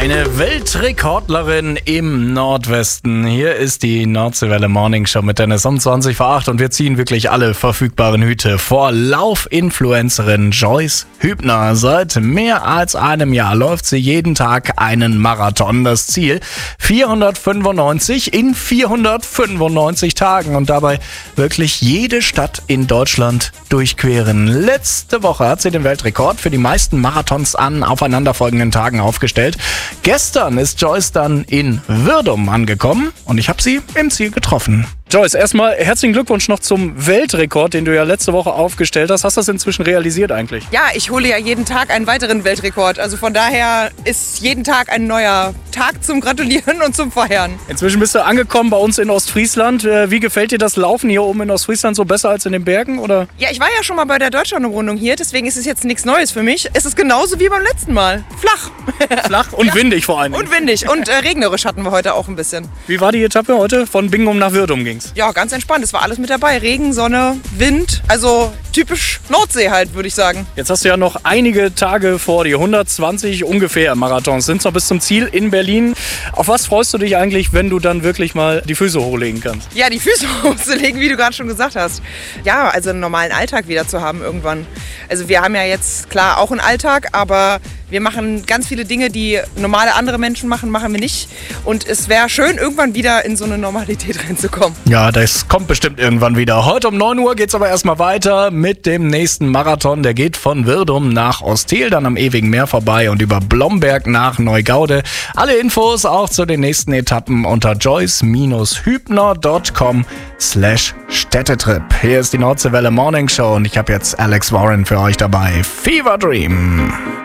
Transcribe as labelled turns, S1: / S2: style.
S1: Eine Weltrekordlerin im Nordwesten. Hier ist die Nordseewelle Morning Show mit Dennis um 20 vor 8 und wir ziehen wirklich alle verfügbaren Hüte vor. Laufinfluencerin Joyce Hübner. Seit mehr als einem Jahr läuft sie jeden Tag einen Marathon. Das Ziel 495 in 495 Tagen und dabei wirklich jede Stadt in Deutschland durchqueren. Letzte Woche hat sie den Weltrekord für die meisten Marathons an aufeinanderfolgenden Tagen aufgestellt. Gestern ist Joyce dann in Wirdum angekommen und ich habe sie im Ziel getroffen. Joyce, erstmal herzlichen Glückwunsch noch zum Weltrekord, den du ja letzte Woche aufgestellt hast. Hast du das inzwischen realisiert eigentlich?
S2: Ja, ich hole ja jeden Tag einen weiteren Weltrekord. Also von daher ist jeden Tag ein neuer Tag zum Gratulieren und zum Feiern.
S1: Inzwischen bist du angekommen bei uns in Ostfriesland. Wie gefällt dir das Laufen hier oben in Ostfriesland so besser als in den Bergen? Oder?
S2: Ja, ich war ja schon mal bei der Deutschlandumrundung hier, deswegen ist es jetzt nichts Neues für mich. Es ist genauso wie beim letzten Mal. Flach.
S1: Flach und windig vor allem.
S2: Und windig. Und regnerisch hatten wir heute auch ein bisschen.
S1: Wie war die Etappe heute? Von Bingum nach Wirdum ging's?
S2: Ja, ganz entspannt. Es war alles mit dabei. Regen, Sonne, Wind. Also typisch Nordsee halt, würde ich sagen.
S1: Jetzt hast du ja noch einige Tage vor dir. 120 ungefähr Marathons sind noch bis zum Ziel in Berlin. Auf was freust du dich eigentlich, wenn du dann wirklich mal die Füße hochlegen kannst?
S2: Ja, die Füße hochzulegen, wie du gerade schon gesagt hast. Ja, also einen normalen Alltag wieder zu haben irgendwann. Also wir haben ja jetzt klar auch einen Alltag, aber wir machen ganz viele Dinge, die normale andere Menschen machen, machen wir nicht. Und es wäre schön, irgendwann wieder in so eine Normalität reinzukommen.
S1: Ja, das kommt bestimmt irgendwann wieder. Heute um 9 Uhr geht's aber erstmal weiter mit dem nächsten Marathon. Der geht von Wirdum nach Osthehl, dann am Ewigen Meer vorbei und über Blomberg nach Neugaude. Alle Infos auch zu den nächsten Etappen unter joyce-hübner.com/Städtetrip. Hier ist die Nordseewelle Morning Show und ich habe jetzt Alex Warren für euch dabei. Fever Dream.